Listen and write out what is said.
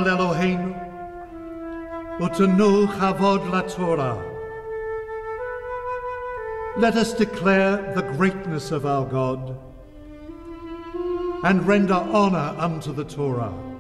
Yisrael Eloheinu, utanu chavod laTorah. Let us declare the greatness of our God and render honor unto the Torah.